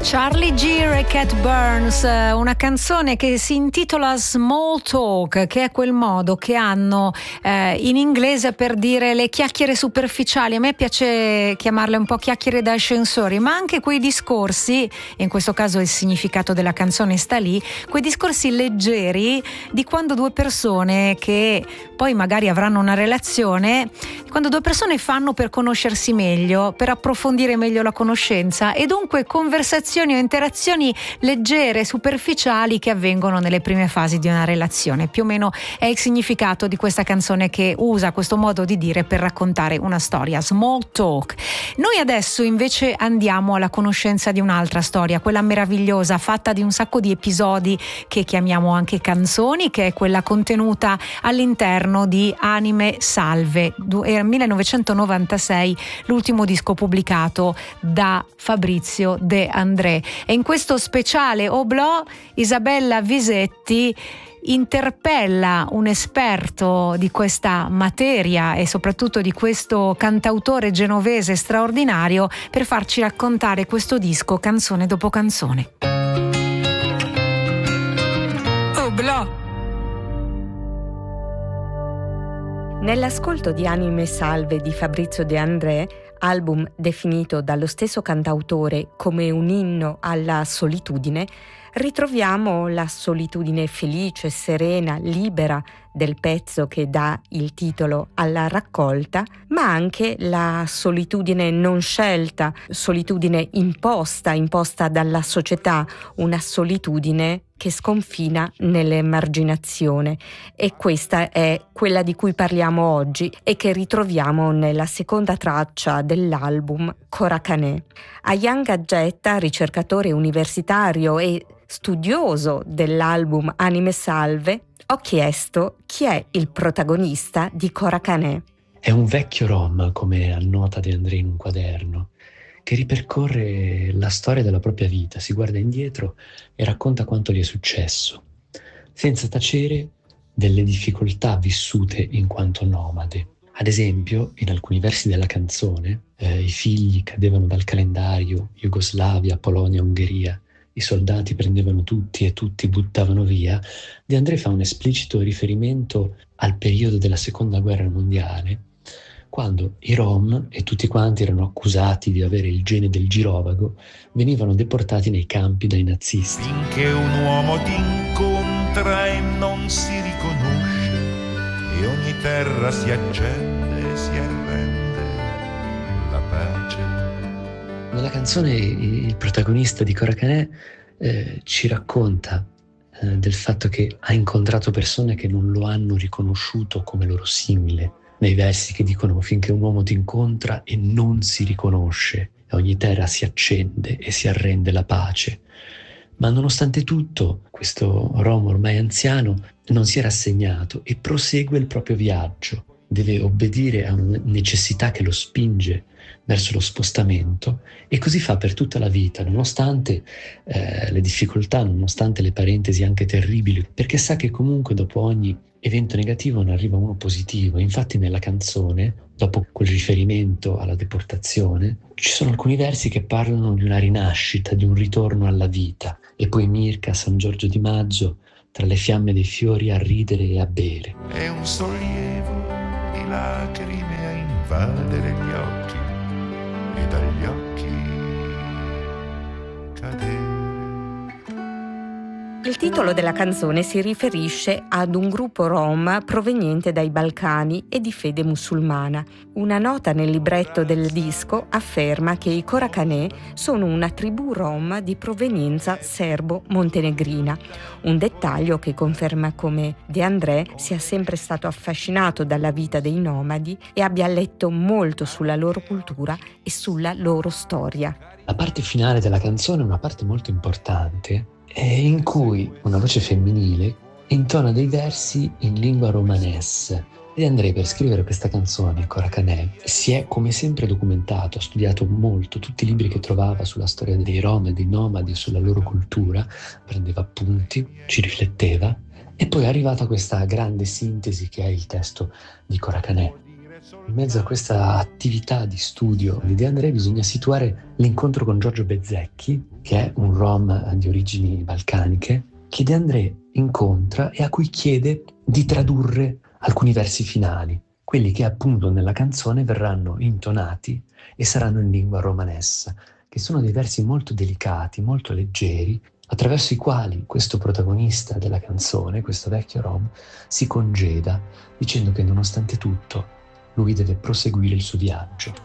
Charlie Geer e Cat Burns, una canzone che si intitola Small Talk, che è quel modo che hanno in inglese per dire le chiacchiere superficiali. A me piace chiamarle un po' chiacchiere da ascensori, ma anche quei discorsi, e in questo caso il significato della canzone sta lì, quei discorsi leggeri di quando due persone che poi magari avranno una relazione, quando due persone fanno per conoscersi meglio, per approfondire meglio la conoscenza, e dunque conversazioni o interazioni leggere, superficiali che avvengono nelle prime fasi di una relazione. Più o meno è il significato di questa canzone, che usa questo modo di dire per raccontare una storia, small talk. Noi adesso invece andiamo alla conoscenza di un'altra storia, quella meravigliosa, fatta di un sacco di episodi che chiamiamo anche canzoni, che è quella contenuta all'interno di Anime Salve, 1996, l'ultimo disco pubblicato da Fabrizio De André. E in questo speciale Oblò, Isabella Visetti interpella un esperto di questa materia e soprattutto di questo cantautore genovese straordinario per farci raccontare questo disco canzone dopo canzone. Oblò. Nell'ascolto di Anime Salve di Fabrizio De André, album definito dallo stesso cantautore come un inno alla solitudine, ritroviamo la solitudine felice, serena, libera del pezzo che dà il titolo alla raccolta, ma anche la solitudine non scelta, solitudine imposta dalla società, una solitudine che sconfina nell'emarginazione, e questa è quella di cui parliamo oggi e che ritroviamo nella seconda traccia dell'album, Coracanè. A Jan Gaggetta, ricercatore universitario e studioso dell'album Anime Salve, ho chiesto chi è il protagonista di Coracanè. È un vecchio rom, come annota De André in un quaderno, che ripercorre la storia della propria vita, si guarda indietro e racconta quanto gli è successo, senza tacere delle difficoltà vissute in quanto nomade. Ad esempio, in alcuni versi della canzone, i figli cadevano dal calendario, Jugoslavia, Polonia, Ungheria, i soldati prendevano tutti e tutti buttavano via. De André fa un esplicito riferimento al periodo della Seconda Guerra Mondiale, quando i Rom, e tutti quanti erano accusati di avere il gene del girovago, venivano deportati nei campi dai nazisti. Finché un uomo ti incontra e non si riconosce, e ogni terra si accende e si arrende, la pace. Nella canzone il protagonista di Coracanè ci racconta del fatto che ha incontrato persone che non lo hanno riconosciuto come loro simile, nei versi che dicono: finché un uomo ti incontra e non si riconosce, e ogni terra si accende e si arrende la pace. Ma nonostante tutto, questo Rom ormai anziano non si è rassegnato e prosegue il proprio viaggio. Deve obbedire a una necessità che lo spinge verso lo spostamento, e così fa per tutta la vita, nonostante le difficoltà, nonostante le parentesi anche terribili, perché sa che comunque dopo ogni evento negativo ne arriva uno positivo. Infatti nella canzone, dopo quel riferimento alla deportazione, ci sono alcuni versi che parlano di una rinascita, di un ritorno alla vita, e poi Mirka, San Giorgio di Maggio, tra le fiamme dei fiori a ridere e a bere. È un sollievo di lacrime a invadere gli occhi, e dagli occhi cadere. Il titolo della canzone si riferisce ad un gruppo rom proveniente dai Balcani e di fede musulmana. Una nota nel libretto del disco afferma che i Coracanè sono una tribù rom di provenienza serbo-montenegrina, un dettaglio che conferma come De André sia sempre stato affascinato dalla vita dei nomadi e abbia letto molto sulla loro cultura e sulla loro storia. La parte finale della canzone è una parte molto importante, in cui una voce femminile intona dei versi in lingua romanes. De André, per scrivere questa canzone, Coracanè, si è come sempre documentato, ha studiato molto tutti i libri che trovava sulla storia dei Rom e dei nomadi, sulla loro cultura, prendeva appunti, ci rifletteva, e poi è arrivata questa grande sintesi che è il testo di Coracanè. In mezzo a questa attività di studio di De André bisogna situare l'incontro con Giorgio Bezzecchi, che è un rom di origini balcaniche, che De André incontra e a cui chiede di tradurre alcuni versi finali, quelli che appunto nella canzone verranno intonati e saranno in lingua romanessa, che sono dei versi molto delicati, molto leggeri, attraverso i quali questo protagonista della canzone, questo vecchio rom, si congeda dicendo che nonostante tutto lui deve proseguire il suo viaggio.